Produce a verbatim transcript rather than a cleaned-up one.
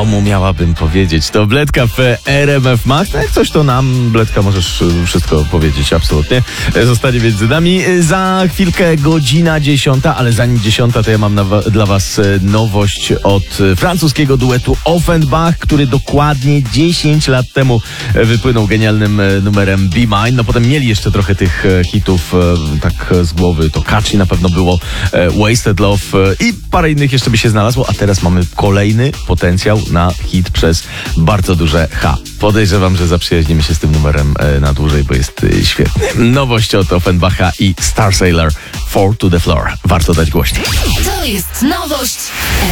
komu miałabym powiedzieć? To Bledka w R M F Max. No jak coś, to nam, Bledka, możesz wszystko powiedzieć, absolutnie. Zostanie między nami. Za chwilkę godzina dziesiąta, ale zanim dziesiąta, to ja mam na, dla was nowość od francuskiego duetu Offenbach, który dokładnie dziesięć lat temu wypłynął genialnym numerem Be Mine. No potem mieli jeszcze trochę tych hitów tak z głowy. To Catchy na pewno było, Wasted Love i parę innych jeszcze by się znalazło, a teraz mamy kolejny potencjał na hit przez bardzo duże H. Podejrzewam, że zaprzyjaźnimy się z tym numerem na dłużej, bo jest świetny. Nowość od Offenbacha i Starsailor, Fall to the Floor. Warto dać głośniej. To jest nowość